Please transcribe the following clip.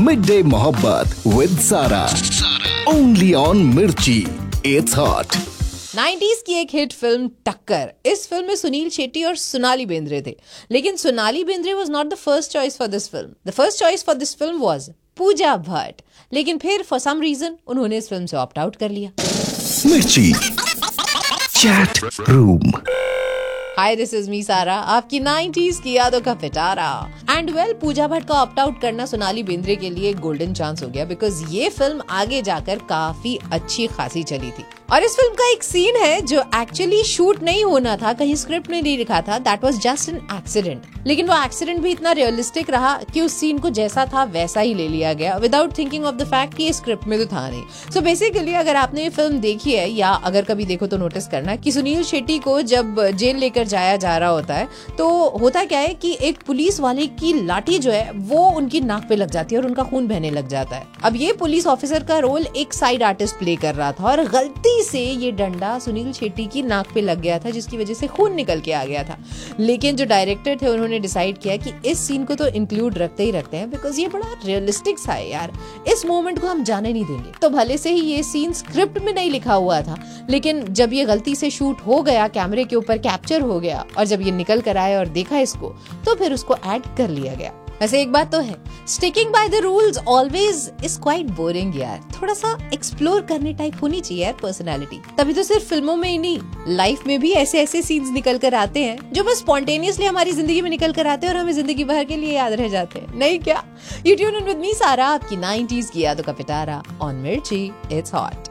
Midday Mohabbat with Sara. Only on Mirchi. It's hot. 90s की एक hit film टक्कर। इस फिल्म में सुनील शेट्टी और सोनाली बेंद्रे थे, लेकिन Sonali Bendre was not the first choice for this film. The first choice for this film was Pooja Bhatt, लेकिन फिर फॉर सम रीजन उन्होंने इस फिल्म से ऑप्ट आउट कर लिया। Mirchi. Chat Room. Hi, this is me सारा, आपकी 90s की यादों का पिटारा। एंड वेल, पूजा भट्ट का ऑप्ट आउट करना सोनाली बेंद्रे के लिए एक गोल्डन चांस हो गया, बिकॉज ये फिल्म आगे जाकर काफी अच्छी खासी चली थी। और इस फिल्म का एक सीन है जो एक्चुअली शूट नहीं होना था, कहीं स्क्रिप्ट में नहीं लिखा था, that was just an accident. लेकिन वो एक्सीडेंट भी इतना रियलिस्टिक रहा कि उस सीन को जैसा था वैसा ही ले लिया गया, without thinking of the fact कि ये स्क्रिप्ट में तो था नहीं। सो बेसिकली अगर आपने ये फिल्म देखी है या अगर कभी देखो तो नोटिस करना कि सुनील शेट्टी को जब जेल लेकर जाया जा रहा होता है तो होता क्या है कि एक पुलिस वाले की लाठी जो है वो उनकी नाक पे लग जाती है और उनका खून बहने लग जाता है। अब ये पुलिस ऑफिसर का रोल एक साइड आर्टिस्ट प्ले कर रहा था और गलती से ये डंडा सुनील शेट्टी की नाक पे लग गया था, जिसकी वजह से खून निकल के आ गया था। लेकिन जो डायरेक्टर थे उन्होंने डिसाइड किया कि इस सीन को तो इंक्लूड रखते ही रखते हैं, बिकॉज ये बड़ा रियलिस्टिक सा है यार, इस मोमेंट को हम जाने नहीं देंगे। तो भले से ही ये सीन स्क्रिप्ट में नहीं लिखा हुआ था, लेकिन जब ये गलती से शूट हो गया, कैमरे के ऊपर कैप्चर हो गया और जब ये निकल कर आए और देखा इसको, तो फिर उसको ऐड कर लिया गया। वैसे एक बात तो है, sticking by the rules always is quite boring यार। थोड़ा सा एक्सप्लोर करने टाइप होनी चाहिए यार पर्सनालिटी। तभी तो सिर्फ फिल्मों में ही नहीं, लाइफ में भी ऐसे ऐसे सीन्स निकल कर आते हैं जो बस स्पॉन्टेनियसली हमारी जिंदगी में निकल कर आते हैं और हमें जिंदगी भर के लिए याद रह जाते हैं, नहीं क्या? You tune in with me सारा, आपकी 90s की यादों का पिटारा ऑन मिर्ची। It's hot.